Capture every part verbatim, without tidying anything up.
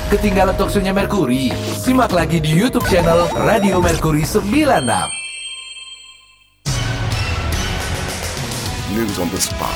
Ketinggalan talkshow-nya Mercury? Simak lagi di YouTube channel Radio Mercury sembilan puluh enam. News on the spot.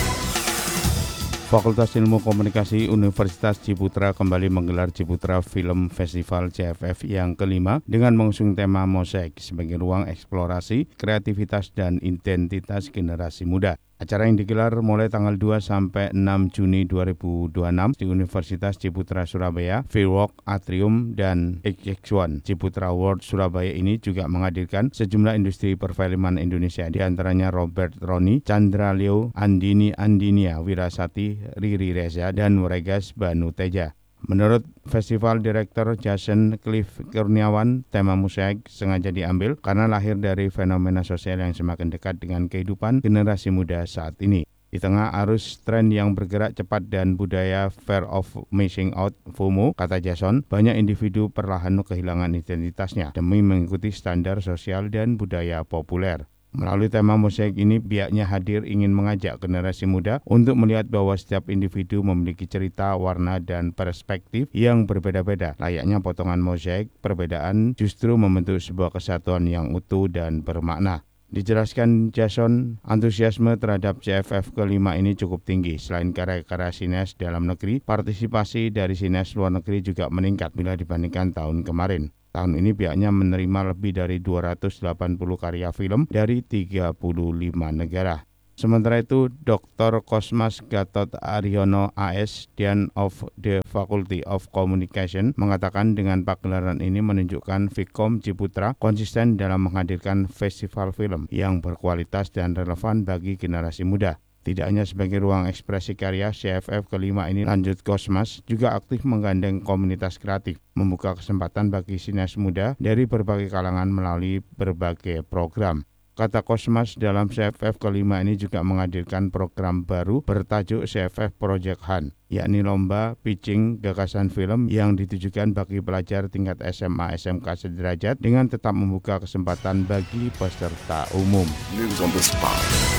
Fakultas Ilmu Komunikasi Universitas Ciputra kembali menggelar Ciputra Film Festival C F F yang kelima dengan mengusung tema Mosaik sebagai ruang eksplorasi, kreativitas, dan identitas generasi muda. Acara yang digelar mulai tanggal dua sampai enam Juni dua ribu dua puluh enam di Universitas Ciputra Surabaya, Freewalk, Atrium, dan X X satu. Ciputra World Surabaya ini juga menghadirkan sejumlah industri perfilman Indonesia, di antaranya Robert Roni, Chandra Leo, Andini Andinia, Wirasati, Riri Reza, dan Muregas Banu Teja. Menurut Festival Director Jason Cliff Kurniawan, tema Mosaik sengaja diambil karena lahir dari fenomena sosial yang semakin dekat dengan kehidupan generasi muda saat ini. Di tengah arus tren yang bergerak cepat dan budaya fear of missing out (FOMO), kata Jason, banyak individu perlahan kehilangan identitasnya demi mengikuti standar sosial dan budaya populer. Melalui tema Mosaik ini, pihaknya hadir ingin mengajak generasi muda untuk melihat bahwa setiap individu memiliki cerita, warna, dan perspektif yang berbeda-beda. Layaknya potongan mosaik, perbedaan justru membentuk sebuah kesatuan yang utuh dan bermakna. Dijelaskan Jason, antusiasme terhadap C F F kelima ini cukup tinggi. Selain karya-karya sinias dalam negeri, partisipasi dari sinias luar negeri juga meningkat bila dibandingkan tahun kemarin. Tahun ini pihaknya menerima lebih dari dua ratus delapan puluh karya film dari tiga puluh lima negara. Sementara itu, Doktor Kosmas Gatot Aryono A S, Dean of the Faculty of Communication, mengatakan dengan pagelaran ini menunjukkan Fikom Ciputra konsisten dalam menghadirkan festival film yang berkualitas dan relevan bagi generasi muda. Tidak hanya sebagai ruang ekspresi karya, C F F kelima ini, lanjut Kosmas, juga aktif menggandeng komunitas kreatif, membuka kesempatan bagi sinias muda dari berbagai kalangan melalui berbagai program. Kata Kosmas, dalam C F F kelima ini juga menghadirkan program baru bertajuk C F F Project Hunt, yakni lomba pitching gagasan film yang ditujukan bagi pelajar tingkat S M A S M K sederajat dengan tetap membuka kesempatan bagi peserta umum. News on the spot.